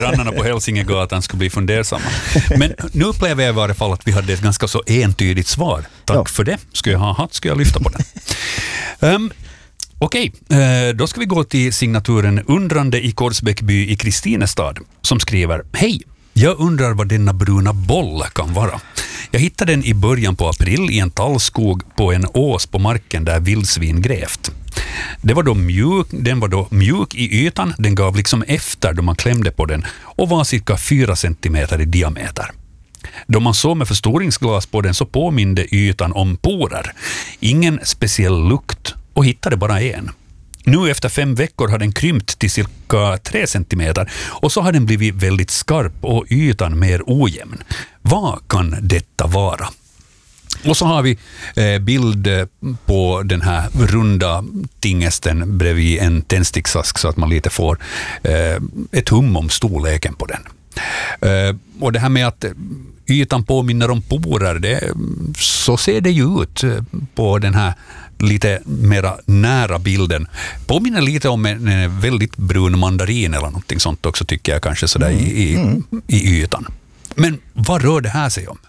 grannarna på Hälsingegatan skulle bli fundersamma. Men nu upplever jag i varje fall att vi hade ett ganska så entydigt svar. Tack för det. Skulle jag ha hatt, skulle jag lyfta på den. Okej, då ska vi gå till signaturen Undrande i Korsbäckby i Kristinestad som skriver: Hej, jag undrar vad denna bruna boll kan vara. Jag hittade den i början på april i en tallskog på en ås på marken där vildsvin grävt. Den var då mjuk i ytan, den gav liksom efter då man klämde på den och var cirka 4 centimeter i diameter. Då man såg med förstoringsglas på den så påminde ytan om porer. Ingen speciell lukt och hittade bara en. Nu efter 5 veckor har den krympt till cirka 3 centimeter och så har den blivit väldigt skarp och ytan mer ojämn. Vad kan detta vara? Och så har vi bild på den här runda tingesten bredvid en tändsticksask så att man lite får ett hum om storleken på den. Och det här med att ytan påminner om porer, så ser det ju ut på den här lite mera nära bilden. Påminner lite om en väldigt brun mandarin eller någonting sånt också, tycker jag kanske sådär i ytan. Men vad rör det här sig om?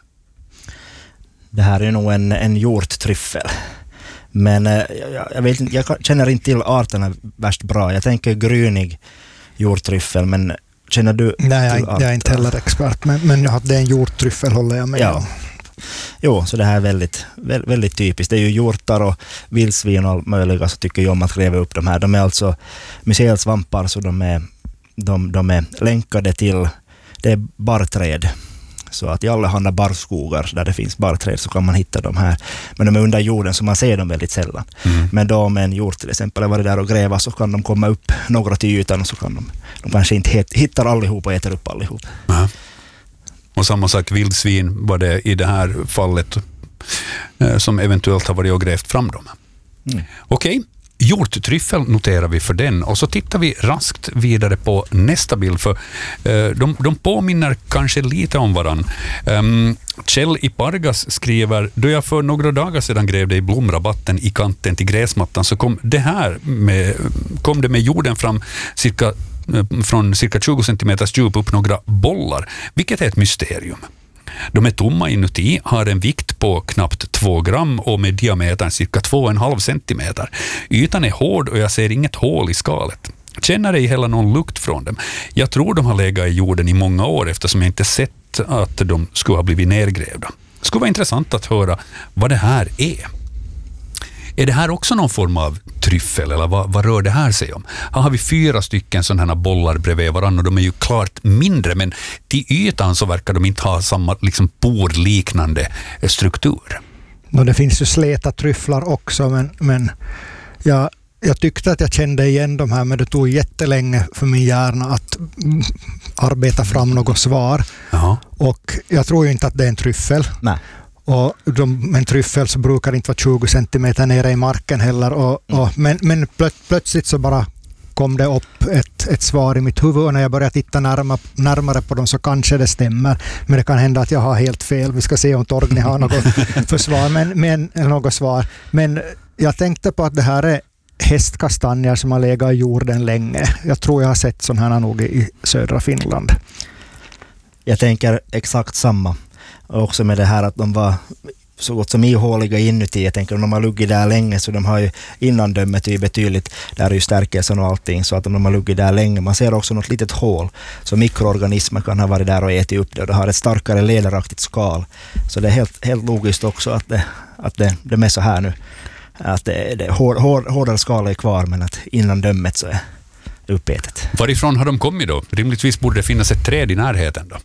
Det här är nog en hjorttryffel. Men jag känner inte till arterna värst bra. Jag tänker grynig hjorttryffel, men känner du till arterna? Jag är inte heller expert, men det är en hjorttryffel, håller jag med om. Jo, så det här är väldigt, väldigt typiskt. Det är ju hjortar och vildsvin och möjliga så tycker jag om att gräva upp de här. De är alltså mycelsvampar, så de är länkade till det är barrträd. Så att i alla handa barrskogar där det finns barrträd så kan man hitta de här. Men de är under jorden så man ser dem väldigt sällan. Men då om en hjort till exempel har varit där och gräva så kan de komma upp några till ytan och så kan de kanske inte hittar allihop och äter upp allihop. Aha. Och samma sak vildsvin var det i det här fallet som eventuellt har varit och grävt fram dem. Okej. Hjorttryffel noterar vi för den och så tittar vi raskt vidare på nästa bild för de påminner kanske lite om varann. Kjell i Pargas skriver: då jag för några dagar sedan grävde i blomrabatten i kanten till gräsmattan så kom det med jorden fram från cirka 20 cm djup upp några bollar, vilket är ett mysterium. De är tomma inuti, har en vikt på knappt 2 gram och med diametern cirka 2,5 centimeter. Ytan är hård och jag ser inget hål i skalet. Känner ej heller någon lukt från dem. Jag tror de har legat i jorden i många år eftersom jag inte sett att de skulle ha blivit nergrävda. Det skulle vara intressant att höra vad det här är. Är det här också någon form av tryffel eller vad rör det här sig om? Här har vi 4 stycken sådana här bollar bredvid varandra och de är ju klart mindre, men till ytan så verkar de inte ha samma liksom porliknande struktur. Det finns ju släta tryfflar också, men jag tyckte att jag kände igen de här, men det tog jättelänge för min hjärna att arbeta fram något svar. Jaha. Och jag tror ju inte att det är en tryffel. Nej. Och en tryffel så brukar inte vara 20 centimeter nere i marken heller. Men plötsligt så bara kom det upp ett svar i mitt huvud och när jag började titta närmare på dem så kanske det stämmer. Men det kan hända att jag har helt fel. Vi ska se om Torgny har något svar. Men jag tänkte på att det här är hästkastanjer som har legat i jorden länge. Jag tror jag har sett sådana här nog i södra Finland. Jag tänker exakt samma. Och också med det här att de var så gott som ihåliga inuti. Jag tänker att de har luggit där länge så de har ju innandömet är betydligt, där är ju stärkelsen och allting, så att de har luggit där länge. Man ser också något litet hål så mikroorganismer kan ha varit där och ätit upp det och det har ett starkare lederaktigt skal. Så det är helt logiskt också att det är så här nu. Att det hårdare skal är kvar men att innandömet så är det uppätet. Varifrån har de kommit då? Rimligtvis borde det finnas ett träd i närheten då.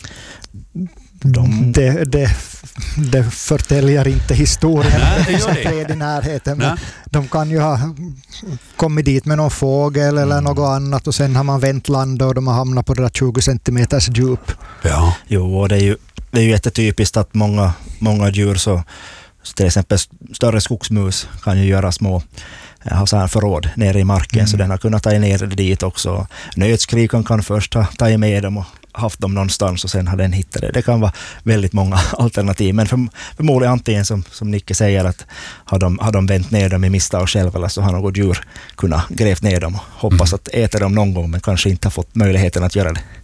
Det förtäljer inte historien. Nej, det finns ett träd i närheten. Men de kan ju ha kommit dit med någon fågel eller något annat och sen har man vänt landet och de har hamnat på det där 20 centimeters djup. Ja. Jo, och det är ju jättetypiskt att många djur så till exempel större skogsmus kan ju göra små ha så här förråd nere i marken så den har kunnat ta ner det dit också. Nötskrikan kan först ha tagit med dem och haft dem någonstans och sen har den hittat det. Det kan vara väldigt många alternativ, men förmodligen antingen som Nicke säger att har de vänt ner dem i misstag själv eller så har något djur kunnat grävt ner dem och hoppas att äta dem någon gång men kanske inte har fått möjligheten att göra det.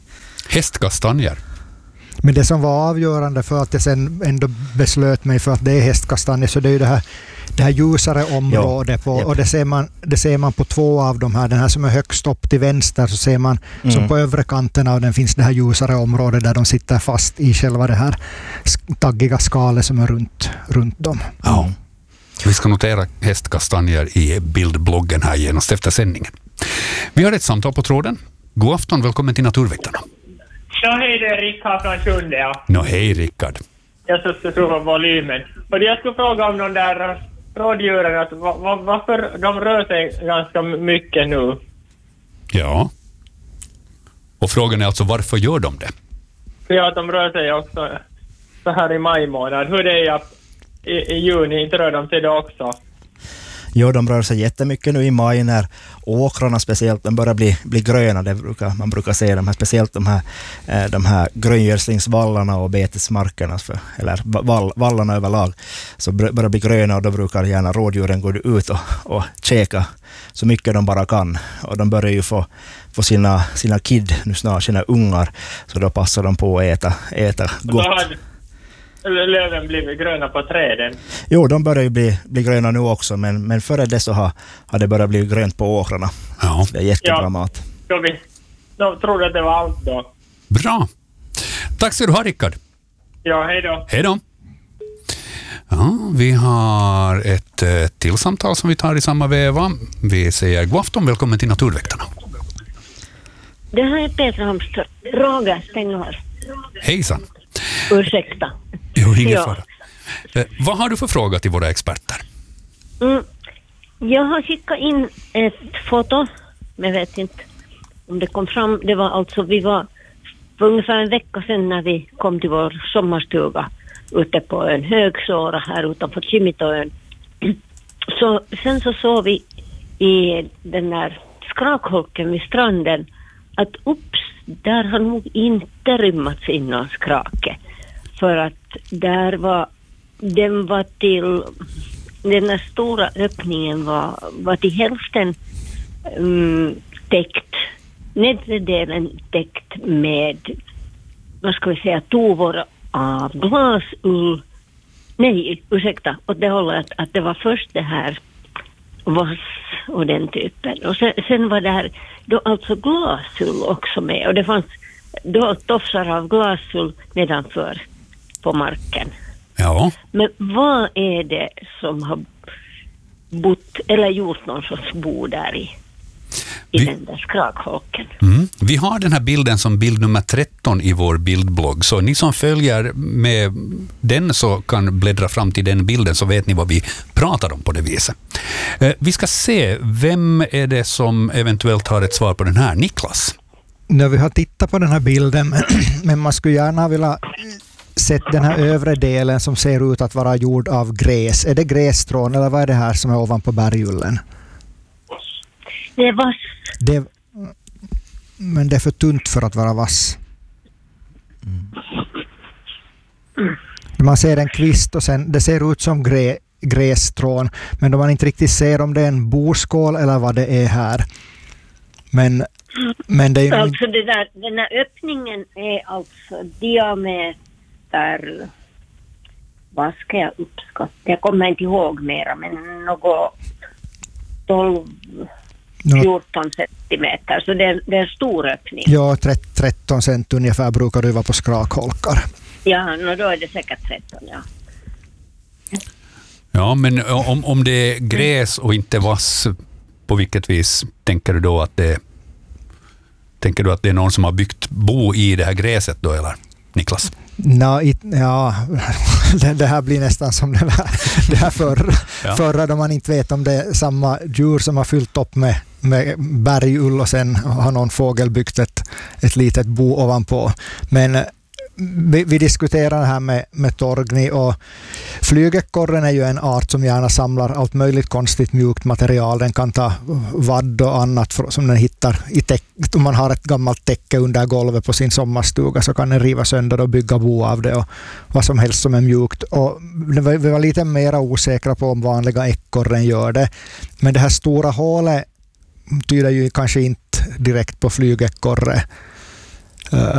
Hästkastanjer. Men det som var avgörande för att jag sen ändå beslöt mig för att det är hästkastanjer, så det är ju det här ljusare området. Och det ser man på två av de här. Den här som är högst upp till vänster, så ser man som på övre kanten av den finns det här ljusare området där de sitter fast i själva det här taggiga skalet som är runt dem. Ja. Vi ska notera hästkastanjer i bildbloggen här genast efter sändningen. Vi har ett samtal på tråden. God afton, välkommen till Naturväktarna. Ja, hej, det är Rickard från Sjunde. Ja. Hej Rickard. Jag ska slå volymen. Och jag skulle fråga om de där rådjuren, att varför de rör sig ganska mycket nu? Ja. Och frågan är alltså, varför gör de det? För att de rör sig också så här i maj månad. Hur det är i juni, inte rör de sig det också? Jo, de rör sig jättemycket nu i maj när åkrarna speciellt de börjar bli gröna. Man brukar se de här, speciellt de här gröngödslingsvallarna och betesmarkerna, eller vallarna överlag, så börjar bli gröna, och då brukar gärna rådjuren gå ut och käka så mycket de bara kan. Och de börjar ju få sina kid nu snart, sina ungar, så då passar de på att äta gott. Löven blivit gröna på träden? Jo, de börjar ju bli gröna nu också, men före det så har det börjat bli grönt på åkrarna. Ja. Det är jättebra mat. De trodde att det var allt då. Bra. Tack ska du ha, Rickard. Ja, hej då. Hej då. Ja, vi har ett till samtal som vi tar i samma veva. Vi säger god afton, välkommen till Naturväktarna. Det här är Petra Hamström. Roger Stenghals. Hejsan. Ursäkta. Jo, ingen fara. Vad har du för fråga till våra experter? Jag har skickat in ett foto, men jag vet inte om det kom fram. Det var alltså, vi var för ungefär en vecka sedan när vi kom till vår sommarstuga ute på en Högsåra här utanför Kimitoön. Sen så såg vi i den där skrakholken vid stranden att där har nog inte rymmats in någon skrake. För att den var till, den där stora öppningen var till hälften täckt, nedre delen täckt med, vad ska vi säga, tovor av glasull. Nej, ursäkta, åt det hållet att det var först det här vass och den typen. Och sen var det här då alltså glasull också med, och det fanns då tofsar av glasull nedanför på marken. Ja. Men vad är det som har bott eller gjort någon sorts bo där i den där skrakholken? Vi har den här bilden som bild nummer 13 i vår bildblogg, så ni som följer med den så kan bläddra fram till den bilden, så vet ni vad vi pratar om på det viset. Vi ska se, vem är det som eventuellt har ett svar på den här? Niklas? När vi har tittat på den här bilden, men man skulle gärna vilja sett den här övre delen som ser ut att vara gjord av gräs. Är det grässtrån eller vad är det här som är ovanpå bergullen? Det är vass. Men det är för tunt för att vara vass. Man ser en kvist och sen det ser ut som grässtrån, men då man inte riktigt ser om det är en boskål eller vad det är här. Men det är alltså den här öppningen är alltså diameter, vad ska jag uppskatta? Jag kommer inte ihåg mera, men något 12-14 centimeter, så det är en stor öppning. Ja, 13 cent ungefär brukar det vara på skrakholkar. Ja, då är det säkert 13, ja. Ja, men om det är gräs och inte vass, på vilket vis tänker du då att det är någon som har byggt bo i det här gräset då, eller Niklas? Ja, det här blir nästan som det här förra då man inte vet om det är samma djur som har fyllt upp med bergull och sen har någon fågel byggt ett litet bo ovanpå. Men vi diskuterar det här med torgny, och flygekorren är ju en art som gärna samlar allt möjligt konstigt mjukt material. Den kan ta vadd och annat som den hittar om man har ett gammalt täcke under golvet på sin sommarstuga, så kan den riva sönder och bygga bo av det och vad som helst som är mjukt. Och vi var lite mer osäkra på om vanliga ekorren gör det, men det här stora hålet tyder ju kanske inte direkt på flygekorre.